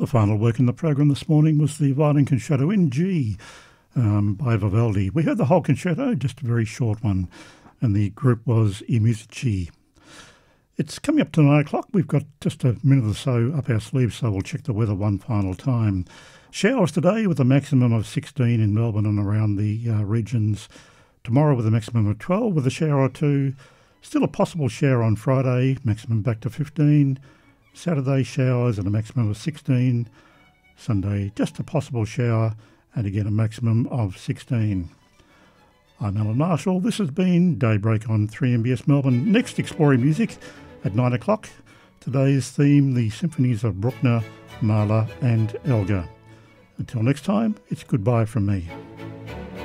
The final work in the program this morning was the Violin Concerto in G by Vivaldi. We heard the whole concerto, just a very short one, and the group was I Musici. It's coming up to 9 o'clock. We've got just a minute or so up our sleeves, so we'll check the weather one final time. Showers today with a maximum of 16 in Melbourne and around the regions. Tomorrow with a maximum of 12 with a shower or two. Still a possible shower on Friday, maximum back to 15. Saturday showers and a maximum of 16. Sunday just a possible shower and again a maximum of 16. I'm Alan Marshall. This has been Daybreak on 3MBS Melbourne. Next, exploring music at 9 o'clock. Today's theme, the symphonies of Bruckner, Mahler and Elgar. Until next time, it's goodbye from me.